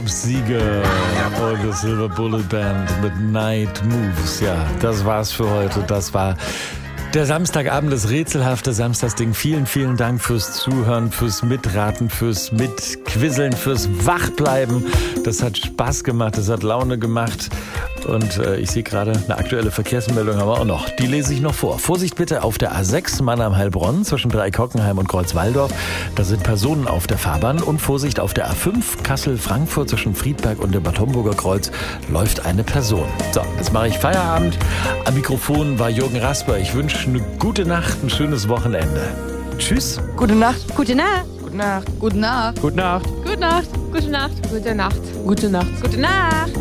Sieger und die Silver Bullet Band mit Night Moves. Ja, das war's für heute. Das war der Samstagabend, das rätselhafte Samstagsding. Vielen, vielen Dank fürs Zuhören, fürs Mitraten, fürs Mitquisseln, fürs Wachbleiben. Das hat Spaß gemacht, das hat Laune gemacht. Und ich sehe gerade, eine aktuelle Verkehrsmeldung haben wir auch noch. Die lese ich noch vor. Vorsicht bitte auf der A6 Mannheim-Heilbronn zwischen Dreieckockenheim und Kreuzwaldorf. Da sind Personen auf der Fahrbahn. Und Vorsicht auf der A5 Kassel-Frankfurt zwischen Friedberg und dem Bad Homburger Kreuz läuft eine Person. So, jetzt mache ich Feierabend. Am Mikrofon war Jürgen Rasper. Ich wünsche eine gute Nacht, ein schönes Wochenende. Tschüss. Gute Nacht. Gute Nacht. Gute Nacht. Gute Nacht. Gute Nacht. Gute Nacht. Gute Nacht. Gute Nacht. Gute Nacht. Gute Nacht.